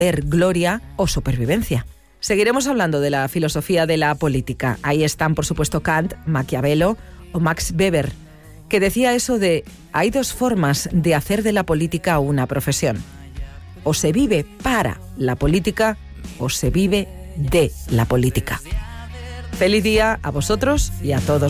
gloria o supervivencia. Seguiremos hablando de la filosofía de la política. Ahí están, por supuesto, Kant, Maquiavelo o Max Weber, que decía eso de: hay dos formas de hacer de la política una profesión. O se vive para la política o se vive de la política. Feliz día a vosotros y a todos.